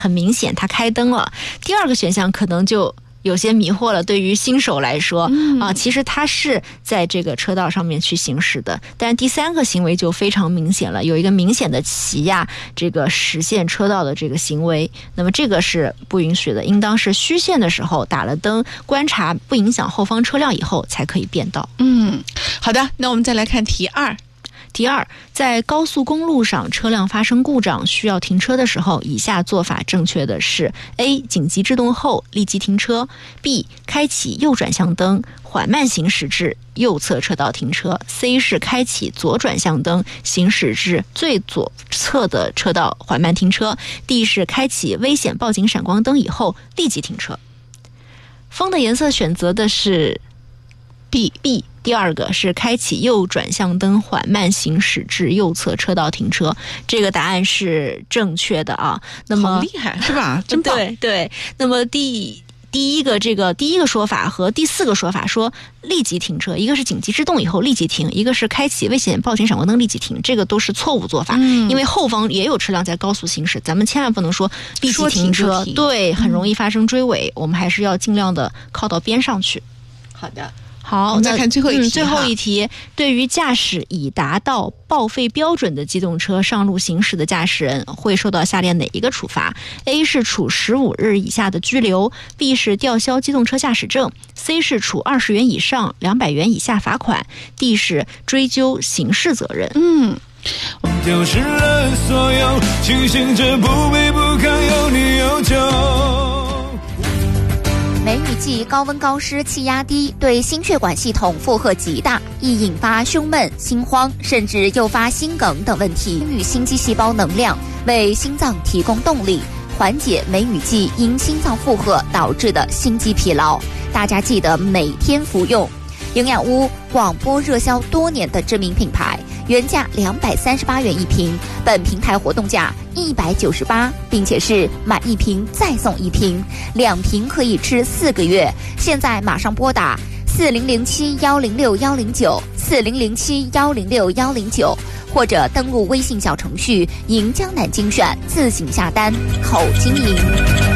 很明显它开灯了。第二个选项可能就有些迷惑了，对于新手来说其实它是在这个车道上面去行驶的，但是第三个行为就非常明显了，有一个明显的骑压这个实线车道的这个行为，那么这个是不允许的，应当是虚线的时候打了灯，观察不影响后方车辆以后才可以变道。 好的，那我们再来看题二。 第二，在高速公路上车辆发生故障需要停车的时候，以下做法正确的是 A. 紧急制动后立即停车， B. 开启右转向灯缓慢行驶至右侧车道停车， C 是开启左转向灯行驶至最左侧的车道缓慢停车， D 是开启危险报警闪光灯以后立即停车。风的颜色选择的是 B。第二个是开启右转向灯缓慢行驶至右侧车道停车，这个答案是正确的啊。那么好厉害是吧？真棒。 对。那么第一个说法和第四个说法说立即停车，一个是紧急制动以后立即停，一个是开启危险报警闪光灯立即停，这个都是错误做法。因为后方也有车辆在高速行驶，咱们千万不能说立即停车，对，很容易发生追尾，我们还是要尽量的靠到边上去。 好的。 好， 我们再看最后一题。 最后一题，对于驾驶已达到报废标准的机动车上路行驶的驾驶人，会受到下列哪一个处罚？ A 是处15日以下的拘留， B 是吊销机动车驾驶证， C 是处20元以上200元以下罚款， D 是追究刑事责任。 丢失了所有，庆幸着不卑不亢，有你有酒。 梅雨季高温高湿气压低，对心血管系统负荷极大，易引发胸闷、心慌，甚至诱发心梗等问题，与心肌细胞能量，为心脏提供动力，缓解梅雨季因心脏负荷导致的心肌疲劳。大家记得每天服用。营养屋广播热销多年的知名品牌，原价238元一瓶，本平台活动价198，并且是买一瓶再送一瓶，2瓶可以吃4个月。现在马上拨打4007106109 4007106109，或者登录微信小程序“赢江南精选”，自行下单，口经营。